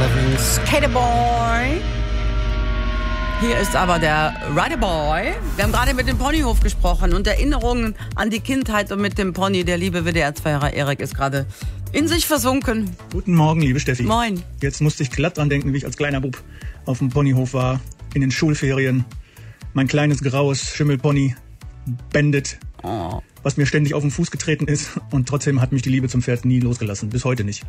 Skaterboy. Hier ist aber der Riderboy. Wir haben gerade mit dem Ponyhof gesprochen und Erinnerungen an die Kindheit und mit dem Pony. Der liebe WDR-2-Hörer Erik ist gerade in sich versunken. Guten Morgen, liebe Steffi. Moin. Jetzt musste ich glatt dran denken, wie ich als kleiner Bub auf dem Ponyhof war, in den Schulferien. Mein kleines graues Schimmelpony, Bandit, was mir ständig auf den Fuß getreten ist. Und trotzdem hat mich die Liebe zum Pferd nie losgelassen. Bis heute nicht.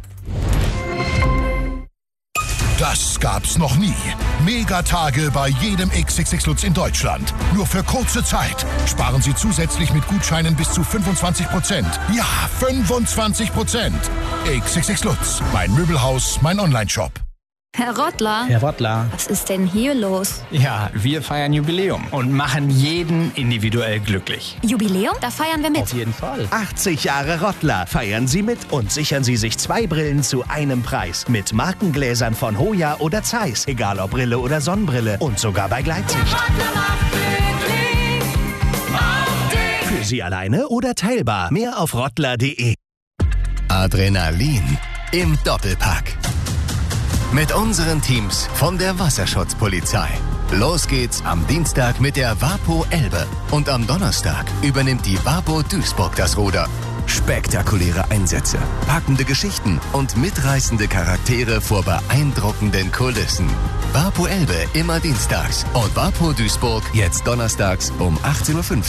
Das gab's noch nie. Megatage bei jedem XXX Lutz in Deutschland. Nur für kurze Zeit. Sparen Sie zusätzlich mit Gutscheinen bis zu 25%. Ja, 25%. XXX Lutz. Mein Möbelhaus, mein Onlineshop. Herr Rottler. Herr Rottler. Was ist denn hier los? Ja, wir feiern Jubiläum und machen jeden individuell glücklich. Jubiläum? Da feiern wir mit. Auf jeden Fall. 80 Jahre Rottler. Feiern Sie mit und sichern Sie sich 2 Brillen zu einem Preis. Mit Markengläsern von Hoya oder Zeiss. Egal ob Brille oder Sonnenbrille. Und sogar bei Gleitsicht. Für Sie alleine oder teilbar. Mehr auf rottler.de. Adrenalin im Doppelpack. Mit unseren Teams von der Wasserschutzpolizei. Los geht's am Dienstag mit der Vapo Elbe. Und am Donnerstag übernimmt die Vapo Duisburg das Ruder. Spektakuläre Einsätze, packende Geschichten und mitreißende Charaktere vor beeindruckenden Kulissen. Vapo Elbe immer dienstags und Vapo Duisburg jetzt donnerstags um 18:15 Uhr